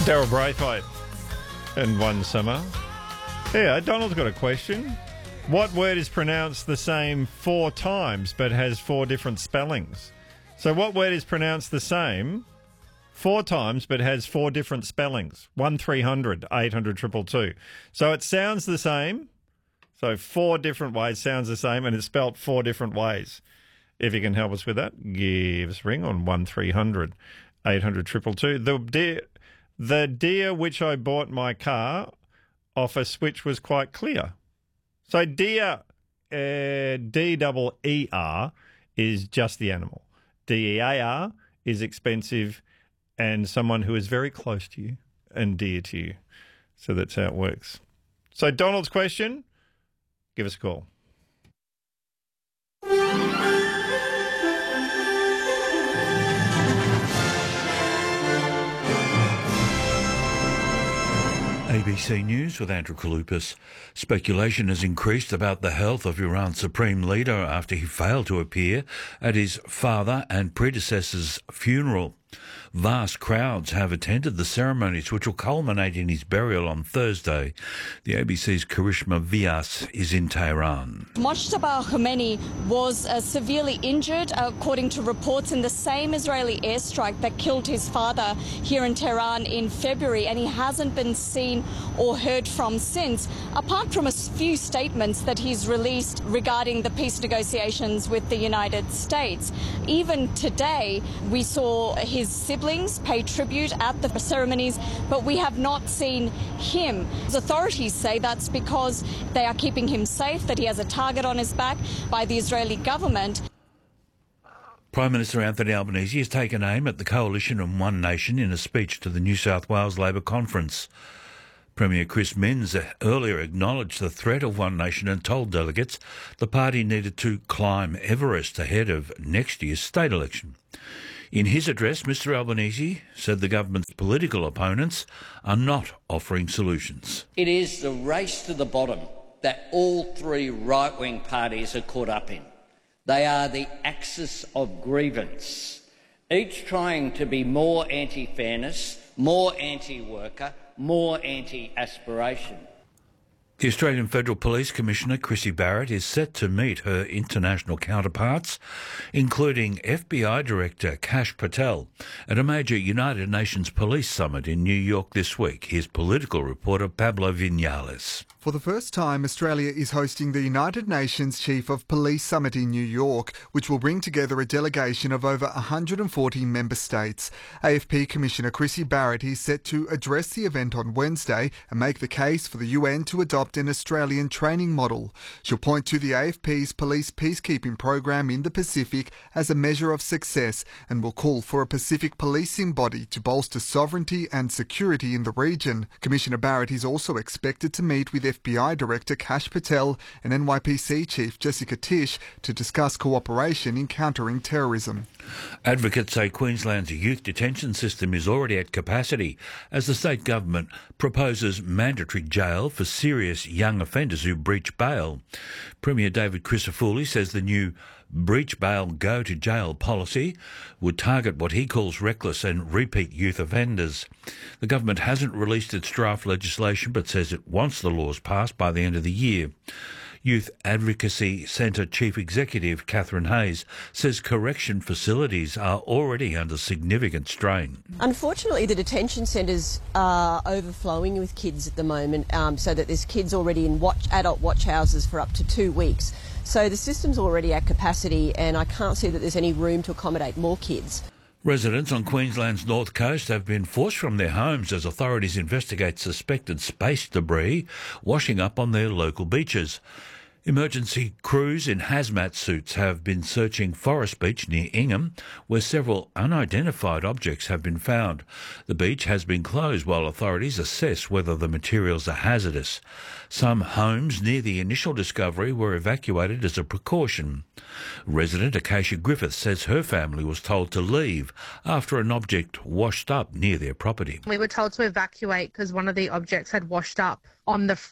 Daryl Braithwaite and One Summer. Yeah, Donald's got a question. What word is pronounced the same 4 times but has 4 different spellings? So what word is pronounced the same 4 times but has 4 different spellings? 1300 800 222. So it sounds the same. So 4 different ways sounds the same and it's spelt 4 different ways. If you can help us with that, give us a ring on 1300 800 222. The deer which I bought my car off a switch was quite clear. So deer, D-E-E-R, is just the animal. D-E-A-R is expensive and someone who is very close to you and dear to you. So that's how it works. So Donald's question, give us a call. ABC News with Andrew Kalupas. Speculation has increased about the health of Iran's supreme leader after he failed to appear at his father and predecessor's funeral. Vast crowds have attended the ceremonies, which will culminate in his burial on Thursday. The ABC's Karishma Vyas is in Tehran. Mojtaba Khomeini was severely injured, according to reports, in the same Israeli airstrike that killed his father here in Tehran in February, and he hasn't been seen or heard from since, apart from a few statements that he's released regarding the peace negotiations with the United States. Even today, we saw his siblings pay tribute at the ceremonies, but we have not seen him. Authorities say that's because they are keeping him safe, that he has a target on his back by the Israeli government. Prime Minister Anthony Albanese has taken aim at the coalition and One Nation in a speech to the New South Wales Labor Conference. Premier Chris Minns earlier acknowledged the threat of One Nation and told delegates the party needed to climb Everest ahead of next year's state election. In his address, Mr Albanese said the government's political opponents are not offering solutions. It is the race to the bottom that all 3 right-wing parties are caught up in. They are the axis of grievance, each trying to be more anti-fairness, more anti-worker, more anti-aspiration. The Australian Federal Police Commissioner Chrissy Barrett is set to meet her international counterparts, including FBI Director Kash Patel, at a major United Nations Police Summit in New York this week. Here's political reporter Pablo Vinales. For the first time, Australia is hosting the United Nations Chief of Police Summit in New York, which will bring together a delegation of over 140 member states. AFP Commissioner Chrissy Barrett is set to address the event on Wednesday and make the case for the UN to adopt an Australian training model. She'll point to the AFP's police peacekeeping program in the Pacific as a measure of success and will call for a Pacific policing body to bolster sovereignty and security in the region. Commissioner Barrett is also expected to meet with FBI Director Kash Patel and NYPC Chief Jessica Tisch to discuss cooperation in countering terrorism. Advocates say Queensland's youth detention system is already at capacity as the state government proposes mandatory jail for serious young offenders who breach bail. Premier David Crisafulli says the new breach bail go to jail policy would target what he calls reckless and repeat youth offenders. The government hasn't released its draft legislation but says it wants the laws passed by the end of the year. Youth Advocacy Centre Chief Executive Catherine Hayes says correction facilities are already under significant strain. Unfortunately, the detention centres are overflowing with kids at the moment, so that there's kids already in adult watch houses for up to 2 weeks. So the system's already at capacity and I can't see that there's any room to accommodate more kids. Residents on Queensland's north coast have been forced from their homes as authorities investigate suspected space debris washing up on their local beaches. Emergency crews in hazmat suits have been searching Forest Beach near Ingham, where several unidentified objects have been found. The beach has been closed while authorities assess whether the materials are hazardous. Some homes near the initial discovery were evacuated as a precaution. Resident Acacia Griffith says her family was told to leave after an object washed up near their property. We were told to evacuate because one of the objects had washed up on the front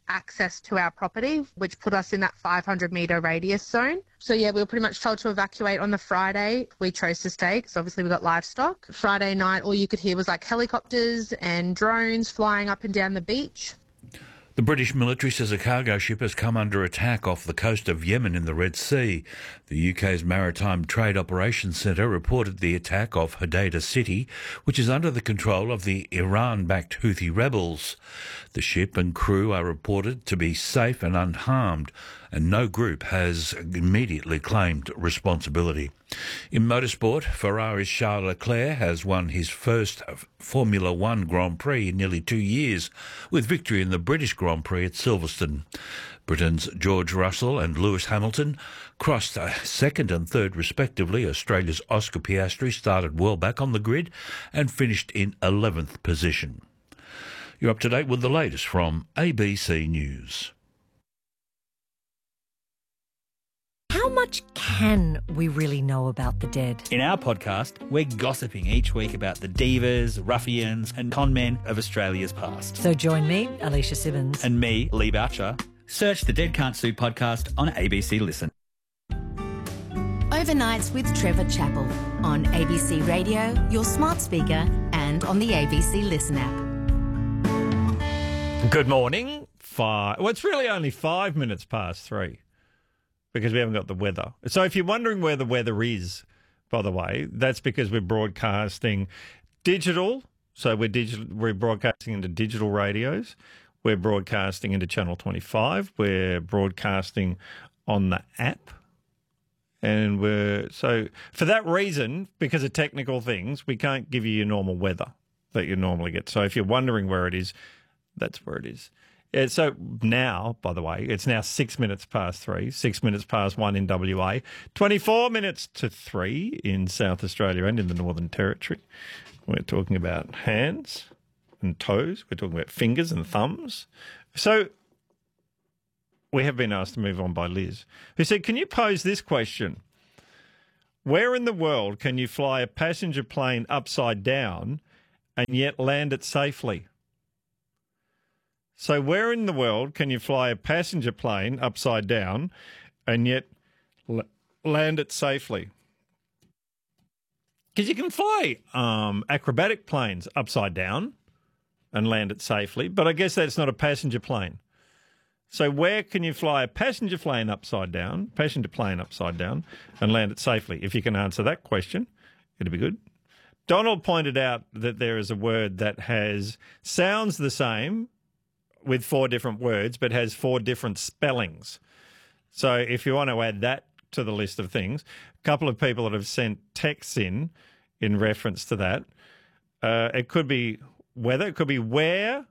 access to our property, which put us in that 500-metre radius zone. So, yeah, we were pretty much told to evacuate on the Friday. We chose to stay because obviously we got livestock. Friday night, all you could hear was like helicopters and drones flying up and down the beach. The British military says a cargo ship has come under attack off the coast of Yemen in the Red Sea. The UK's Maritime Trade Operations Centre reported the attack off Hodeidah City, which is under the control of the Iran-backed Houthi rebels. The ship and crew are reported to be safe and unharmed, and no group has immediately claimed responsibility. In motorsport, Ferrari's Charles Leclerc has won his first Formula One Grand Prix in nearly 2 years, with victory in the British Grand Prix at Silverstone. Britain's George Russell and Lewis Hamilton crossed second and third respectively. Australia's Oscar Piastri started well back on the grid and finished in 11th position. You're up to date with the latest from ABC News. How much can we really know about the dead? In our podcast, we're gossiping each week about the divas, ruffians and conmen of Australia's past. So join me, Alicia Simmons. And me, Lee Boucher. Search the Dead Can't Sue podcast on ABC Listen. Overnights with Trevor Chappell on ABC Radio, your smart speaker and on the ABC Listen app. Good morning. Well, it's really only 5 minutes past 3 because we haven't got the weather. So if you're wondering where the weather is, by the way, that's because we're broadcasting digital. So we're broadcasting into digital radios. We're broadcasting into Channel 25. We're broadcasting on the app. And so for that reason, because of technical things, we can't give you your normal weather that you normally get. So if you're wondering where it is, that's where it is. So now, by the way, it's now 6 minutes past 3, 6 minutes past 1 in WA, 24 minutes to 3 in South Australia and in the Northern Territory. We're talking about hands and toes. We're talking about fingers and thumbs. So we have been asked to move on by Liz, who said, can you pose this question? Where in the world can you fly a passenger plane upside down and yet land it safely? So where in the world can you fly a passenger plane upside down and yet land it safely? Because you can fly acrobatic planes upside down and land it safely, but I guess that's not a passenger plane. So where can you fly a passenger plane upside down and land it safely? If you can answer that question, it'd be good. Donald pointed out that there is a word that sounds the same with 4 different words, but has 4 different spellings. So if you want to add that to the list of things, a couple of people that have sent texts in reference to that. It could be weather. It could be where,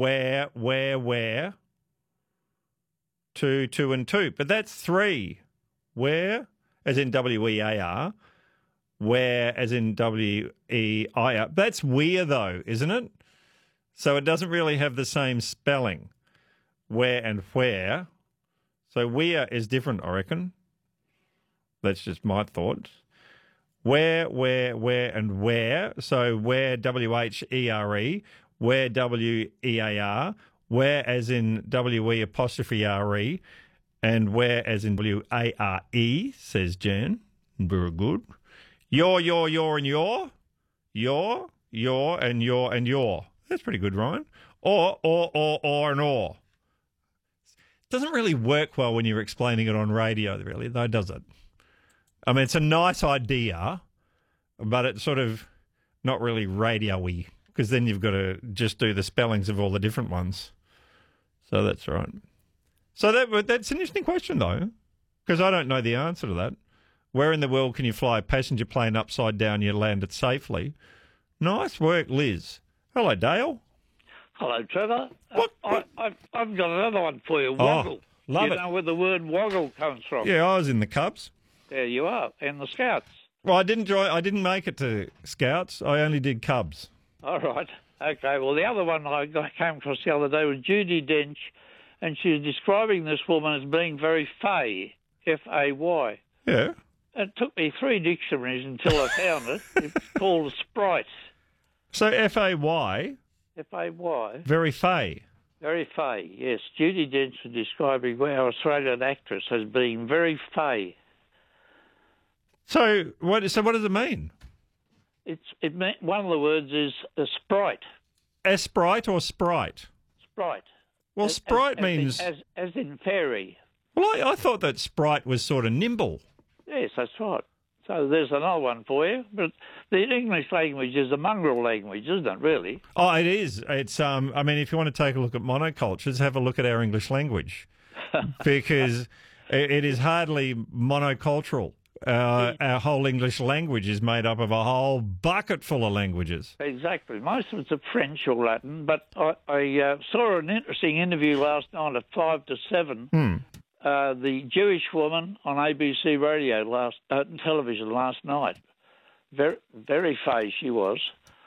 2, 2 and 2. But that's 3. Where, as in W-E-A-R. Where, as in W-E-I-R. That's weir, though, isn't it? So it doesn't really have the same spelling, where and where. So where is different, I reckon. That's just my thoughts. Where, and where. So where, W-H-E-R-E, where, W-E-A-R, where as in W-E apostrophe R-E, and where as in W-A-R-E, says Jan. Very good. Your, and your. Your, and your. That's pretty good, Ryan. Or, and or. Doesn't really work well when you're explaining it on radio, really, though, does it? I mean, it's a nice idea, but it's sort of not really radio-y, because then you've got to just do the spellings of all the different ones. So that's right. So that's an interesting question, though, because I don't know the answer to that. Where in the world can you fly a passenger plane upside down, you land it safely? Nice work, Liz. Hello, Dale. Hello, Trevor. What? I've got another one for you. Woggle. Love it. You know where the word woggle comes from? Yeah, I was in the Cubs. There you are, and the Scouts. Well, I didn't make it to Scouts. I only did Cubs. All right. Okay. Well, the other one I came across the other day was Judi Dench, and she was describing this woman as being very fey, F-A-Y. Yeah. It took me 3 dictionaries until I found it. It's called a sprite. So F-A-Y. F-A-Y. Very fey. Very fey, yes. Judi Dench was describing our Australian actress as being very fey. So what does it mean? One of the words is a sprite. Esprite or sprite? Sprite. Well, sprite means... As in fairy. Well, I thought that sprite was sort of nimble. Yes, that's right. So there's another one for you. But the English language is a mongrel language, isn't it, really? Oh, it is. It's I mean, if you want to take a look at monocultures, have a look at our English language. Because it is hardly monocultural. Our whole English language is made up of a whole bucket full of languages. Exactly. Most of it's French or Latin, but I saw an interesting interview last night at 5 to 7. The Jewish woman on ABC radio television last night. Very, very fey she was.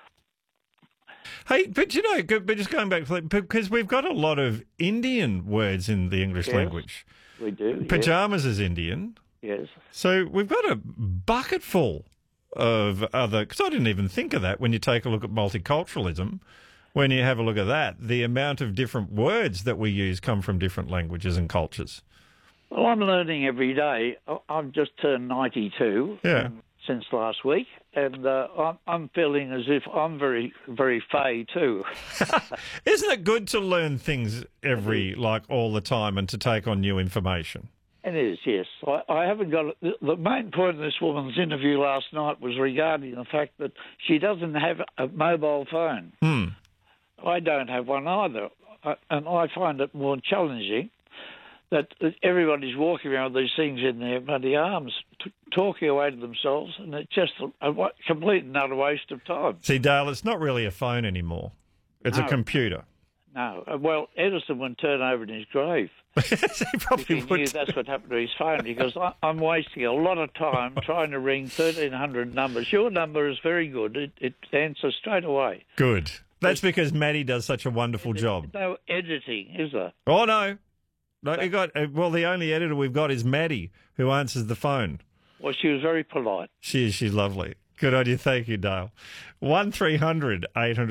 Hey, but but just going back, because we've got a lot of Indian words in the English language. We do. Pajamas is Indian. Yes. So we've got a bucket full of other... Because I didn't even think of that when you take a look at multiculturalism. When you have a look at that, the amount of different words that we use come from different languages and cultures. Well, I'm learning every day. I've just turned 92 since last week, and I'm feeling as if I'm very, very fey too. Isn't it good to learn things all the time and to take on new information? It is, yes. I haven't got... The main point of this woman's interview last night was regarding the fact that she doesn't have a mobile phone. I don't have one either, and I find it more challenging that everybody's walking around with these things in their bloody arms, talking away to themselves, and it's just a complete and utter waste of time. See, Dale, it's not really a phone anymore. It's a computer. No. Well, Edison would turn over in his grave. He probably if he knew that's what happened to his phone, because I'm wasting a lot of time trying to ring 1,300 numbers. Your number is very good. It answers straight away. Good. That's because Maddie does such a wonderful job. There's no editing, is there? Oh, no. No, the only editor we've got is Maddie, who answers the phone. Well, she was very polite. She's lovely. Good on you. Thank you, Dale. 1300 800